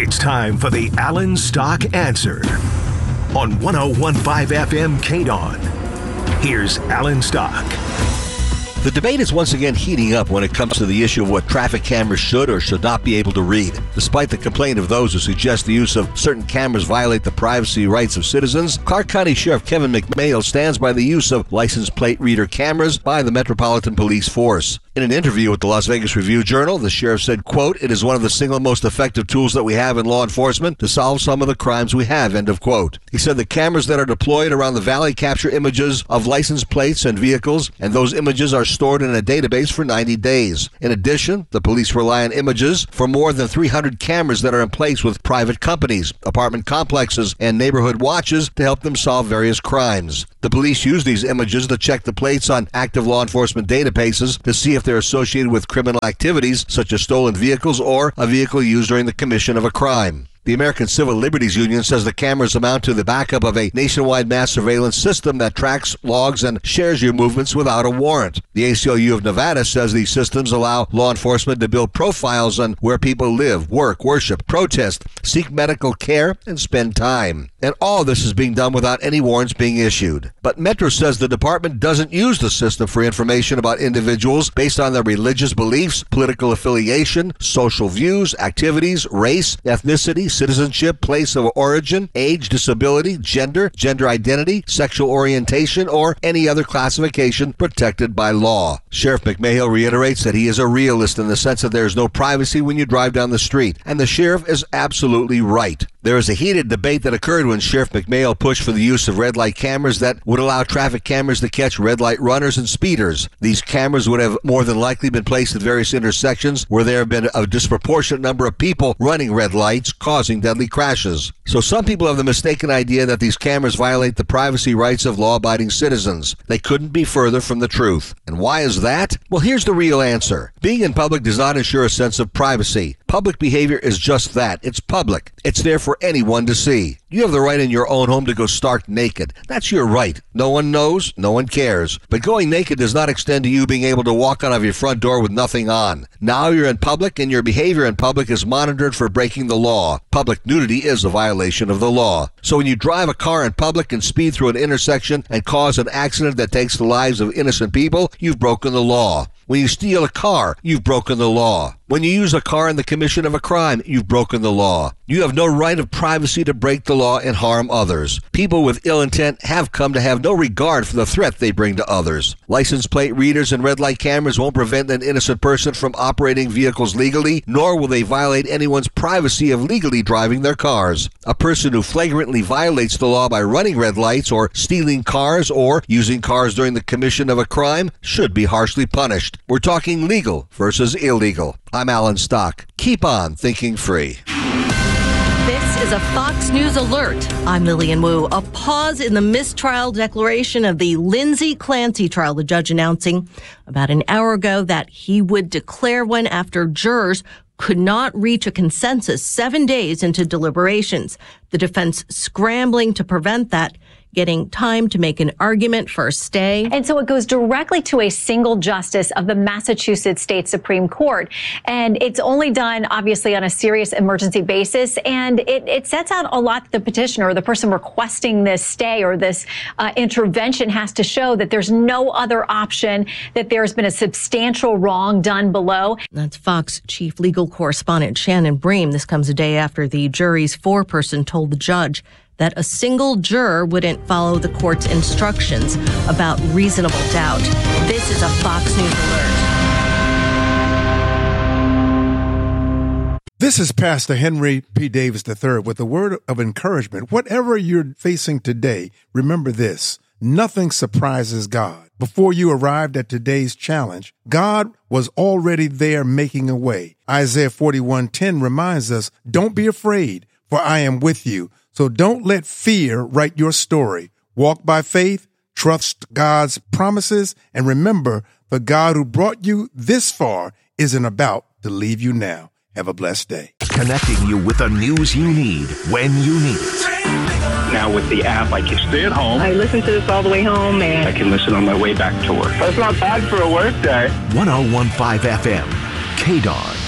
It's time for the Alan Stock Answer on 101.5 FM KDON. Here's Alan Stock. The debate is once again heating up when it comes to the issue of what traffic cameras should or should not be able to read. Despite the complaint of those who suggest the use of certain cameras violate the privacy rights of citizens, Clark County Sheriff Kevin McMail stands by the use of license plate reader cameras by the Metropolitan Police Force. In an interview with the Las Vegas Review-Journal, the sheriff said, quote, "It is one of the single most effective tools that we have in law enforcement to solve some of the crimes we have," end of quote. He said the cameras that are deployed around the valley capture images of license plates and vehicles, and those images are stored in a database for 90 days. In addition, the police rely on images for more than 300 cameras that are in place with private companies, apartment complexes, and neighborhood watches to help them solve various crimes. The police use these images to check the plates on active law enforcement databases to see if they're associated with criminal activities such as stolen vehicles or a vehicle used during the commission of a crime. The American Civil Liberties Union says the cameras amount to the backup of a nationwide mass surveillance system that tracks, logs, and shares your movements without a warrant. The ACLU of Nevada says these systems allow law enforcement to build profiles on where people live, work, worship, protest, seek medical care, and spend time. And all this is being done without any warrants being issued. But Metro says the department doesn't use the system for information about individuals based on their religious beliefs, political affiliation, social views, activities, race, ethnicity, citizenship, place of origin, age, disability, gender identity, sexual orientation, or any other classification protected by law. Sheriff McMail reiterates that he is a realist in the sense that there is no privacy when you drive down the street, and the sheriff is absolutely right. There is a heated debate that occurred when Sheriff McMail pushed for the use of red light cameras that would allow traffic cameras to catch red light runners and speeders. These cameras would have more than likely been placed at various intersections where there have been a disproportionate number of people running red lights, causing deadly crashes. So some people have the mistaken idea that these cameras violate the privacy rights of law-abiding citizens. They couldn't be further from the truth. And why is that? Well, here's the real answer. Being in public does not ensure a sense of privacy. Public behavior is just that. It's public. It's there for anyone to see. You have the right in your own home to go stark naked. That's your right. No one knows, no one cares. But going naked does not extend to you being able to walk out of your front door with nothing on. Now you're in public, and your behavior in public is monitored for breaking the law. Public nudity is a violation of the law. So when you drive a car in public and speed through an intersection and cause an accident that takes the lives of innocent people, you've broken the law. When you steal a car, you've broken the law. When you use a car in the commission of a crime, you've broken the law. You have no right of privacy to break the law and harm others. People with ill intent have come to have no regard for the threat they bring to others. License plate readers and red light cameras won't prevent an innocent person from operating vehicles legally, nor will they violate anyone's privacy of legally driving their cars. A person who flagrantly violates the law by running red lights or stealing cars or using cars during the commission of a crime should be harshly punished. We're talking legal versus illegal. I'm Alan Stock. Keep on thinking free. This is a Fox News alert. I'm Lillian Wu. A pause in the mistrial declaration of the Lindsay Clancy trial. The judge announcing about an hour ago that he would declare one after jurors could not reach a consensus 7 days into deliberations. The defense scrambling to prevent that, getting time to make an argument for a stay. And so it goes directly to a single justice of the Massachusetts State Supreme Court. And it's only done, obviously, on a serious emergency basis. And it sets out a lot that the petitioner or the person requesting this stay or this intervention has to show that there's no other option, that there's been a substantial wrong done below. That's Fox chief legal correspondent Shannon Bream. This comes a day after the jury's foreperson told the judge that a single juror wouldn't follow the court's instructions about reasonable doubt. This is a Fox News alert. This is Pastor Henry P. Davis III with a word of encouragement. Whatever you're facing today, remember this: nothing surprises God. Before you arrived at today's challenge, God was already there making a way. Isaiah 41:10 reminds us, "Don't be afraid, for I am with you." So don't let fear write your story. Walk by faith, trust God's promises, and remember, the God who brought you this far isn't about to leave you now. Have a blessed day. Connecting you with the news you need when you need it. Now with the app, I can stay at home. I listen to this all the way home, and I can listen on my way back to work. That's not bad for a work day. 101.5 FM, KDON.